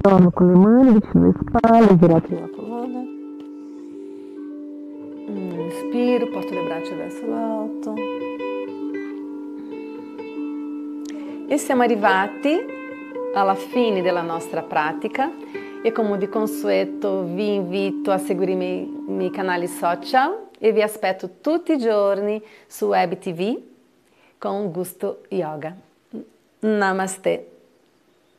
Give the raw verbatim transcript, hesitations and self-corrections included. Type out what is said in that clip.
Ritorno con le mani vicino alle spalle, girate la colonna. Inspiro, porto le braccia verso l'alto. E siamo arrivati alla fine della nostra pratica e come di consueto vi invito a seguire i miei, i miei canali social e vi aspetto tutti i giorni su Web T V con Gusto Yoga. Namaste!